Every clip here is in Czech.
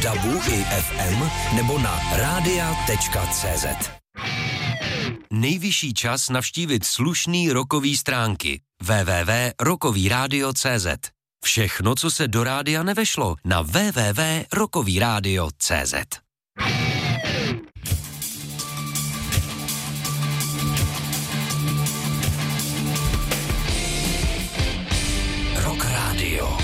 DABu i FM nebo na radia.cz. Nejvyšší čas navštívit slušný rockový stránky www.rockovyradio.cz. Všechno, co se do rádia nevešlo, na www.rockovyradio.cz. Rock Radio.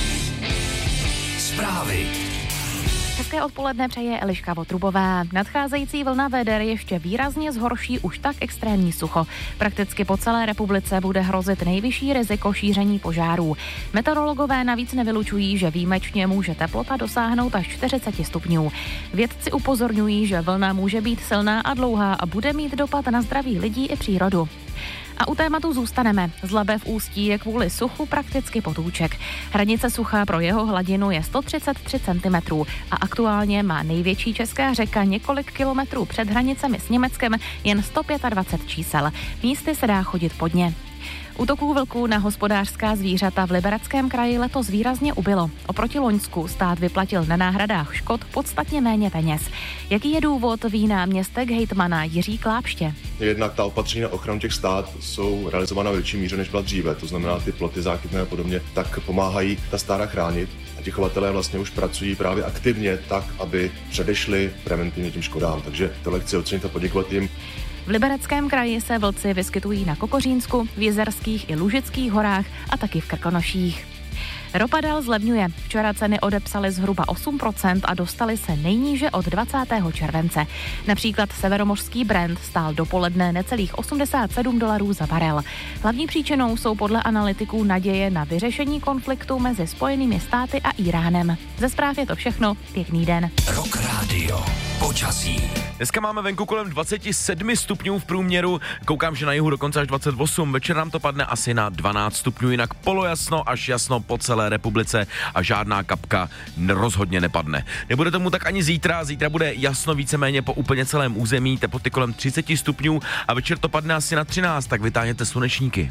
Zprávy. Hezké odpoledne přeje Eliška Votrubová. Nadcházející vlna veder ještě výrazně zhorší už tak extrémní sucho. Prakticky po celé republice bude hrozit nejvyšší riziko šíření požárů. Meteorologové navíc nevylučují, že výjimečně může teplota dosáhnout až 40 stupňů. Vědci upozorňují, že vlna může být silná a dlouhá a bude mít dopad na zdraví lidí i přírodu. A u tématu zůstaneme. Z Labe v Ústí je kvůli suchu prakticky potůček. Hranice sucha pro jeho hladinu je 133 cm a aktuálně má největší česká řeka několik kilometrů před hranicemi s Německem jen 125 čísel. Místy se dá chodit pod ně. Útoků vlků na hospodářská zvířata v Libereckém kraji letos výrazně ubylo. Oproti loňsku stát vyplatil na náhradách škod podstatně méně peněz. Jaký je důvod, ví náměstek hejtmana Jiří Klápště. Jednak ta opatření na ochranu těch stád jsou realizována ve větší míře, než byla dříve. To znamená, ty ploty záchytné a podobně tak pomáhají ta stáda chránit. A ti chovatelé vlastně už pracují právě aktivně tak, aby předešli preventivně tím škodám. Takže tohle chci ocenit a poděkovat jim. V Libereckém kraji se vlci vyskytují na Kokořínsku, v Jizerských i Lužických horách a taky v Krkonoších. Ropa dál zlevňuje. Včera ceny odepsaly zhruba 8% a dostaly se nejníže od 20. července. Například severomořský Brent stál dopoledne necelých $87 za barel. Hlavní příčinou jsou podle analytiků naděje na vyřešení konfliktu mezi Spojenými státy a Iránem. Ze zpráv je to všechno. Pěkný den. Rock Radio. Počasí. Dneska máme venku kolem 27 stupňů v průměru, koukám, že na jihu dokonce až 28, večer nám to padne asi na 12 stupňů, jinak polojasno až jasno po celé republice a žádná kapka rozhodně nepadne. Nebude tomu tak ani zítra bude jasno víceméně po úplně celém území, teploty kolem 30 stupňů a večer to padne asi na 13, tak vytáhněte slunečníky.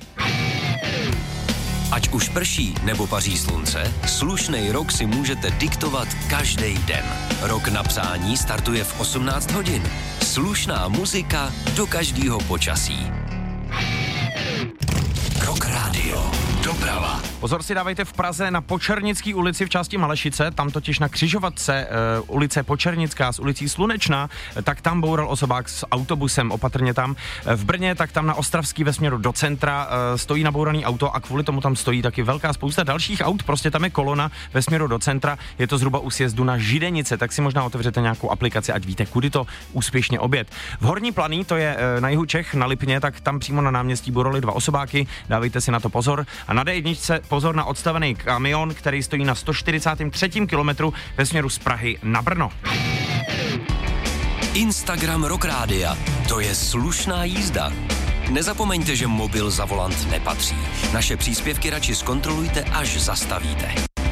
Ať už prší nebo paří slunce, slušnej rok si můžete diktovat každý den. Rok na přání startuje v 18 hodin. Slušná muzika do každého počasí. Rock Radio. Doprava. Pozor si dávejte v Praze na Počernické ulici v části Malešice, tam totiž na křižovatce ulice Počernická s ulicí Slunečná, tak tam boural osobák s autobusem, opatrně tam. V Brně, tak tam na Ostravský ve směru do centra stojí nabouraný auto a kvůli tomu tam stojí taky velká spousta dalších aut, prostě tam je kolona ve směru do centra, je to zhruba u sjezdu na Židenice, tak si možná otevřete nějakou aplikaci, ať víte, kudy to úspěšně objet. V Horní Planý, to je na jihu Čech, na Lipně, tak tam přímo na náměstí bourali dva osobáky, dávejte si na to pozor. A na D1 pozor na odstavený kamion, který stojí na 143. kilometru ve směru z Prahy na Brno. Instagram Rock Rádia. To je slušná jízda. Nezapomeňte, že mobil za volant nepatří. Naše příspěvky radši zkontrolujte, až zastavíte.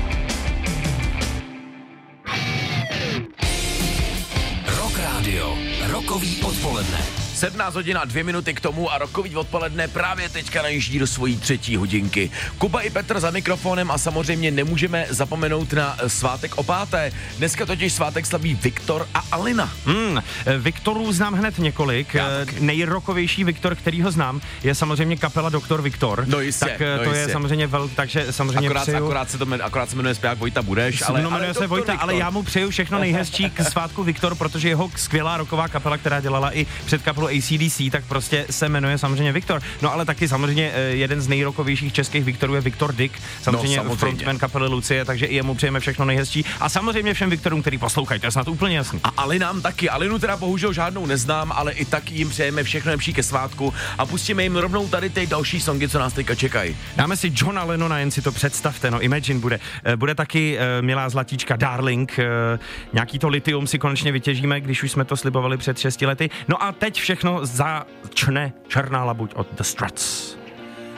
Rock Radio. Rockový odpoledne. 17 hodin a 2 minuty k tomu a rockový odpoledne právě teďka najíždí do svojí 3. hodinky. Kuba i Petr za mikrofonem a samozřejmě nemůžeme zapomenout na svátek o 5. Dneska totiž svátek slaví Viktor a Alina. Viktorů znám hned několik. Nejrokovější Viktor, který ho znám, je samozřejmě kapela Doktor Viktor. No jistě, tak to je samozřejmě takže samozřejmě akorát se jmenuje zpěvák Vojta Budeš, ale jmenuje se Vojta, ale já mu přeju všechno nejhezčí k svátku Viktor, protože jeho skvělá roková kapela, která dělala i před kapelou AC/DC, tak prostě se jmenuje samozřejmě Viktor. No ale taky samozřejmě jeden z nejrokovějších českých Viktorů je Viktor Dyk, samozřejmě frontman kapely Lucie, takže i jemu přejeme všechno nejhezčí a samozřejmě všem Viktorům, který poslouchají, to je snad úplně jasný. A Alinám taky. Alinu teda bohužel žádnou neznám, ale i tak jim přejeme všechno nejlepší ke svátku a pustíme jim rovnou tady ty další songy, co nás teďka čekají. Dáme si Johna Lennona, jen si to představte, no Imagine bude taky milá zlatíčka Darling, nějaký to litium si konečně vytěžíme, když už jsme to slibovali před 6 lety. No a teď všechno začne Černá labuť od The Struts.